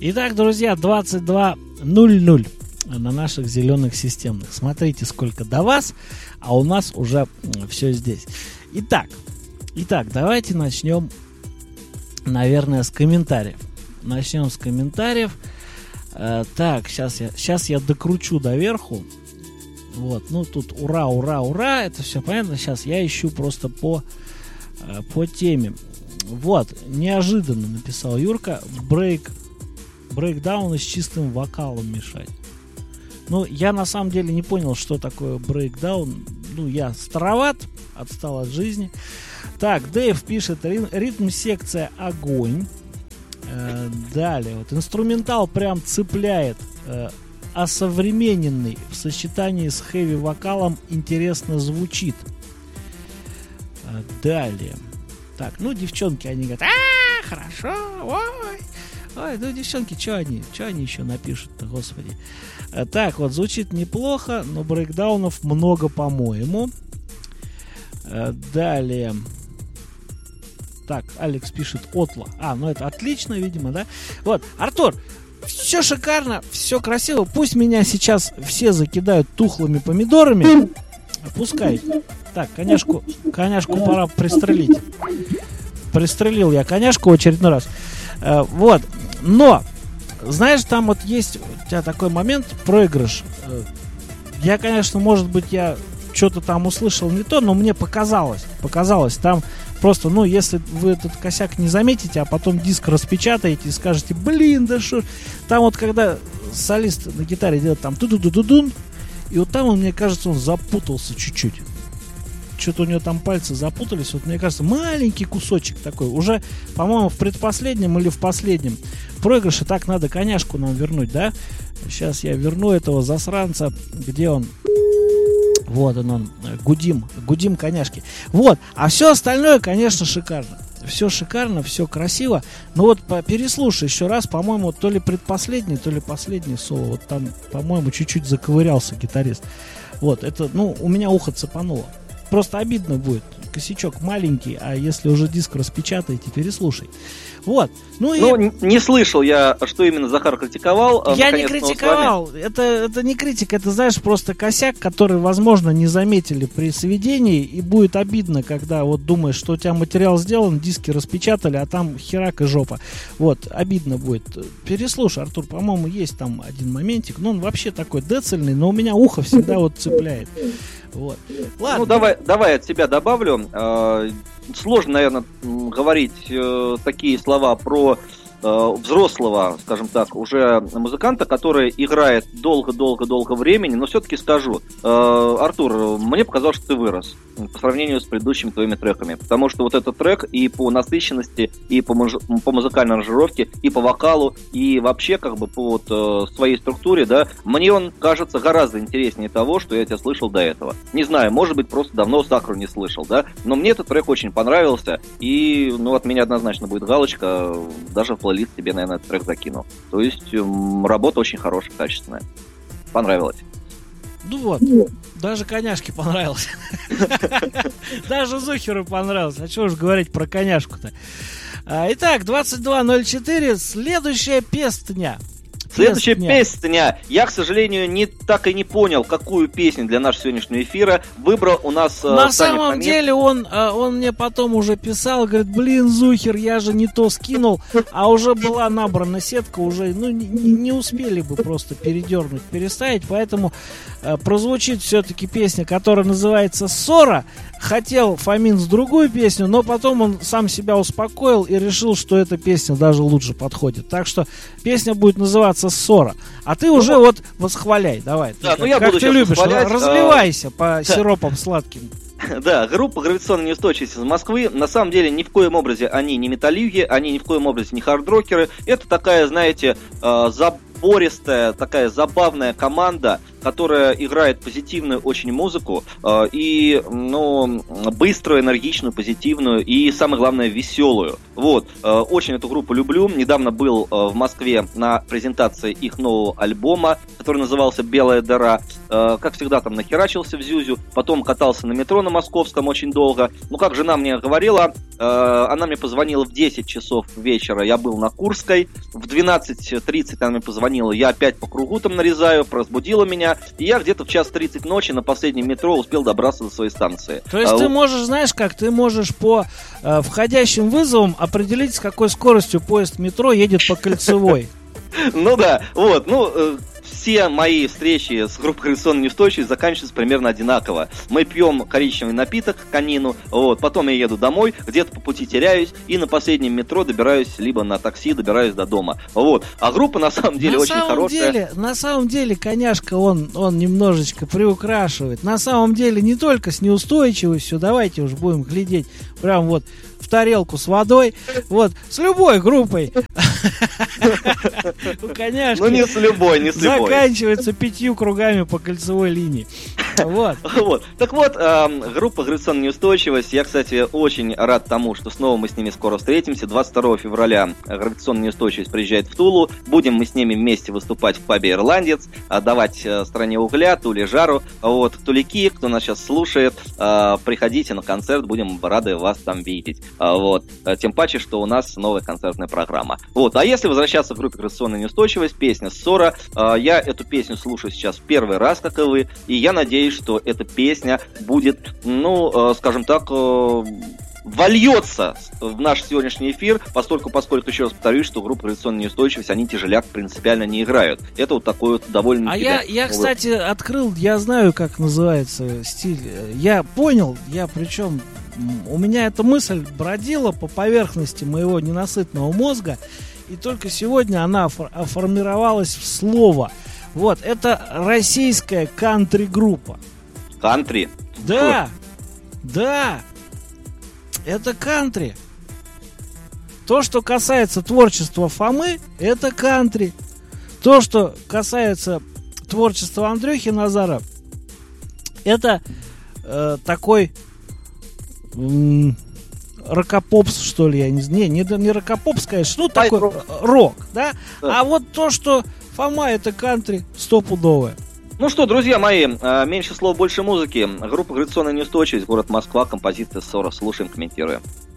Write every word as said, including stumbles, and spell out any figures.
Итак, друзья, двадцать два ноль ноль на наших зеленых системных. Смотрите, сколько до вас, а у нас уже все здесь. Итак, итак, давайте начнем, наверное, с комментариев. Начнем с комментариев. Э, так, сейчас я, сейчас я докручу доверху. Вот, ну тут ура, ура, ура, это все понятно. Сейчас я ищу просто по, э, по теме. Вот, неожиданно написал Юрка, брейк, брейкдауны с чистым вокалом мешать. Ну, я на самом деле не понял, что такое брейкдаун. Ну, я староват, отстал от жизни. Так, Дэйв пишет, ритм-секция огонь. Э, далее, вот инструментал прям цепляет, э, осовремененный в сочетании с хэви-вокалом интересно звучит. Э, далее. Так, ну, девчонки, они говорят, а, хорошо, ой. Ой, ну, девчонки, что они, что они еще напишут-то, господи. Э, так, вот, звучит неплохо, но брейкдаунов много, по-моему. Э, далее. Так, Алекс пишет Отла. А, ну это отлично, видимо, да? Вот, Артур, все шикарно, все красиво. Пусть меня сейчас все закидают тухлыми помидорами. Пускай. Так, коняшку, коняшку пора пристрелить. Пристрелил я коняшку в очередной раз. Э, вот, но, знаешь, там вот есть у тебя такой момент, проигрыш. Э, я, конечно, может быть, я что-то там услышал не то, но мне показалось, показалось, там просто, ну, если вы этот косяк не заметите, а потом диск распечатаете и скажете, блин, да что... Там вот, когда солист на гитаре делает там ту-ду-ду-ду-дун, и вот там, он, мне кажется, он запутался чуть-чуть. Что-то у него там пальцы запутались. Вот, мне кажется, маленький кусочек такой. Уже, по-моему, в предпоследнем или в последнем проигрыше так надо коняшку нам вернуть, да? Сейчас я верну этого засранца. Где он? Вот он, он, гудим, гудим коняшки. Вот, а все остальное, конечно, шикарно. Все шикарно, все красиво. Но вот переслушай еще раз, по-моему, то ли предпоследний, то ли последний соло. Вот там, по-моему, чуть-чуть заковырялся гитарист. Вот, это, ну, у меня ухо цепануло. Просто обидно будет. Косячок маленький, а если уже диск распечатаете, переслушай. Вот. Ну, ну и... не слышал я, что именно Захар критиковал. Я не критиковал. Это, это не критика, это, знаешь, просто косяк, который, возможно, не заметили при сведении, и будет обидно, когда вот думаешь, что у тебя материал сделан, диски распечатали, а там херак и жопа. Вот, обидно будет. Переслушай, Артур, по-моему, есть там один моментик, но он вообще такой децельный, но у меня ухо всегда вот цепляет. Вот. Ладно. Ну, давай, давай от себя добавлю. Э, сложно, наверное, говорить э, такие слова про э, взрослого, скажем так, уже музыканта, который играет долго-долго-долго времени, но все-таки скажу, э, Артур, мне показалось, что ты вырос по сравнению с предыдущими твоими треками, потому что вот этот трек и по насыщенности, и по, муж... по музыкальной аранжировке, и по вокалу, и вообще как бы по вот, э, своей структуре, да, мне он кажется гораздо интереснее того, что я тебя слышал до этого. Не знаю, может быть, просто давно Сахару не слышал, да, но мне этот трек очень понравился, и, ну, от меня однозначно будет галочка, даже в плейлист тебе, наверное, этот трек закину. То есть э, работа очень хорошая, качественная. Понравилось. Ну вот, даже коняшке понравилось. Даже Зухеру понравилось. А что уж говорить про коняшку-то. Итак, двадцать два ноль четыре. Следующая песня. Следующая песня. Я, к сожалению, не так и не понял, какую песню для нашего сегодняшнего эфира выбрал у нас На самом Хамид. деле он, он мне потом уже писал, говорит, блин, Зухер, я же не то скинул, а уже была набрана сетка, уже ну, не, не успели бы просто передернуть, переставить, поэтому э, прозвучит все-таки песня, которая называется «Ссора». Хотел Фомин с другую песню, но потом он сам себя успокоил и решил, что эта песня даже лучше подходит. Так что песня будет называться «Ссора». А ты ну, уже вот восхваляй, давай. Да, ты, ну как я как буду ты любишь, восхвалять, разливайся а... по да. сиропам сладким. Да, группа «Гравитационная неустойчивость» из Москвы. На самом деле ни в коем образе они не металлюги, они ни в коем образе не хардрокеры. Это такая, знаете, забористая, такая забавная команда, которая играет позитивную очень музыку, э, и, ну, быструю, энергичную, позитивную, и, самое главное, веселую. Вот, э, очень эту группу люблю. Недавно был э, в Москве на презентации их нового альбома, который назывался «Белая дыра». Э, как всегда, там нахерачился в Зюзю, потом катался на метро на Московском очень долго. Ну, как жена мне говорила, э, она мне позвонила в десять часов вечера, я был на Курской, в двенадцать тридцать она мне позвонила, я опять по кругу там нарезаю, разбудила меня, и я где-то в час тридцать ночи на последнем метро успел добраться до своей станции. То есть а, ты можешь, знаешь как, ты можешь по э, входящим вызовам определить, с какой скоростью поезд метро едет по Кольцевой. Ну да, вот, ну... Все мои встречи с группой «Гравитационная неустойчивость» заканчиваются примерно одинаково. Мы пьем коричневый напиток, конину, вот, потом я еду домой, где-то по пути теряюсь, и на последнем метро добираюсь, либо на такси добираюсь до дома. Вот. А группа на самом деле на очень самом хорошая. Деле, на самом деле, коняшка, он, он немножечко приукрашивает. На самом деле не только с неустойчивостью, давайте уж будем глядеть прям вот в тарелку с водой, вот, с любой группой. Ну не с любой, не с любой. Заканчивается пятью кругами по кольцевой линии. Вот. Вот. Так вот, э, группа «Гравитационная неустойчивость». Я, кстати, очень рад тому, что снова мы с ними скоро встретимся. двадцать второго февраля «Гравитационная неустойчивость» приезжает в Тулу. Будем мы с ними вместе выступать в пабе «Ирландец», давать э, «Стране угля», Туле жару. Вот. Тулики, кто нас сейчас слушает, э, приходите на концерт, будем рады вас там видеть. Э, вот. Тем паче, что у нас новая концертная программа. Вот. А если возвращаться к группе «Гравитационная неустойчивость», песня «Ссора». Э, я эту песню слушаю сейчас в первый раз, как и вы, и я надеюсь, что эта песня будет, ну, э, скажем так, э, вольется в наш сегодняшний эфир, поскольку, поскольку, еще раз повторюсь, что группа «Гравитационная неустойчивость», они тяжеляк принципиально не играют. Это вот такой вот довольно... А я, я, кстати, открыл, я знаю, как называется стиль. Я понял, я причем... У меня эта мысль бродила по поверхности моего ненасытного мозга, и только сегодня она оформировалась в слово. Вот, это российская кантри-группа. Кантри? Да, да, это кантри. То, что касается творчества Фомы, это кантри. То, что касается творчества Андрюхи Назара, это э, такой м- рокопопс, что ли, я не знаю. Не, не, не рокопопс, конечно, ну такой рок, рок да? да. А вот то, что Фома, это кантри стопудовое. Ну что, друзья мои, меньше слов, больше музыки. Группа «Гравитационная неустойчивость», город Москва, композиция «Ссора». Слушаем, комментируем.